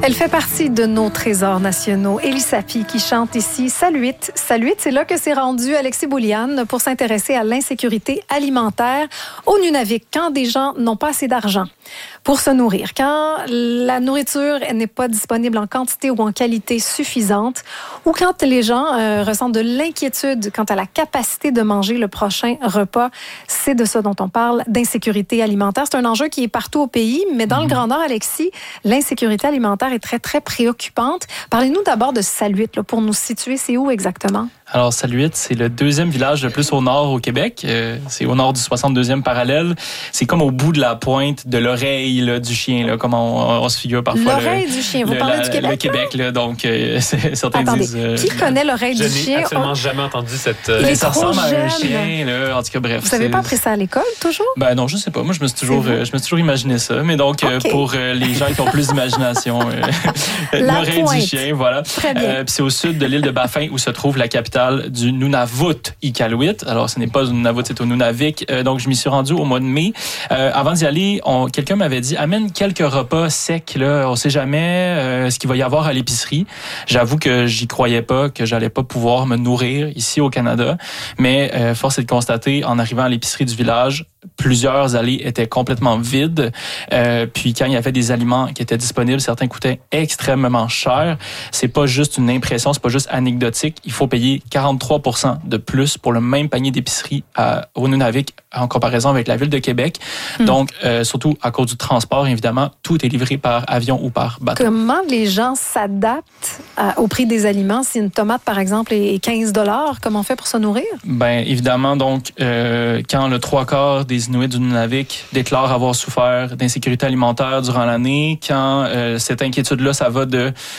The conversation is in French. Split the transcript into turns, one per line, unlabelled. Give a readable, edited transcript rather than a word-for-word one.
Elle fait partie de nos trésors nationaux. Élie Sapi qui chante ici Saluit. Saluit, c'est là que s'est rendu Alexis Bouliane pour s'intéresser à l'insécurité alimentaire au Nunavik quand des gens n'ont pas assez d'argent pour se nourrir, quand la nourriture n'est pas disponible en quantité ou en qualité suffisante, ou quand les gens ressentent de l'inquiétude quant à la capacité de manger le prochain repas. C'est de ça dont on parle, d'insécurité alimentaire. C'est un enjeu qui est partout au pays, mais dans le Grand Nord, Alexis, l'insécurité alimentaire est très, très préoccupante. Parlez-nous d'abord de Saluit, là, pour nous situer. C'est où exactement?
Alors, Saluit, c'est le deuxième village le plus au nord au Québec. C'est au nord du 62e parallèle. C'est comme au bout de la pointe de l'oreille là, du chien, là, comme on se figure parfois.
L'oreille du chien. Vous parlez du Québec?
Le Québec, là, donc certains
Attendez,
disent...
qui connaît l'oreille du chien?
Je n'ai absolument jamais entendu cette...
ça ressemble à un chien, là. En tout cas, bref.
Vous n'avez pas appris ça à l'école, toujours?
Ben non, je sais pas. Moi, je me suis toujours imaginé ça. Mais donc, pour les gens qui ont plus d'imagination, l'oreille du chien, voilà.
Très bien.
Puis c'est au sud de l'île de Baffin où se trouve la capitale du Nunavut-Iqaluit. Alors, ce n'est pas au Nunavut, c'est au Nunavik. Donc, je m'y suis rendu au mois de mai. Avant d'y aller, quelqu'un m'avait dit, amène quelques repas secs, là. On sait jamais ce qu'il va y avoir à l'épicerie. J'avoue que j'y croyais pas, que j'allais pas pouvoir me nourrir ici au Canada. Mais force est de constater, en arrivant à l'épicerie du village, plusieurs allées étaient complètement vides. Puis quand il y avait des aliments qui étaient disponibles, certains coûtaient extrêmement cher. C'est pas juste une impression, c'est pas juste anecdotique. Il faut payer 43% de plus pour le même panier d'épicerie au Nunavik en comparaison avec la ville de Québec. Donc, surtout à cause du transport, évidemment, tout est livré par avion ou par bateau.
Comment les gens s'adaptent au prix des aliments? Si une tomate, par exemple, est 15 $, comment on fait pour se nourrir? Ben
évidemment, donc, quand le 3/4 des Inuits du Nunavik déclarent avoir souffert d'insécurité alimentaire durant l'année, quand cette inquiétude-là, ça va de